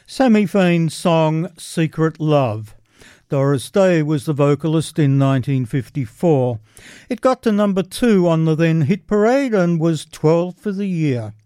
Sammy Fain's song Secret Love. Doris Day was the vocalist in 1954. It got to number 2 on the then hit parade and was 12 for the year.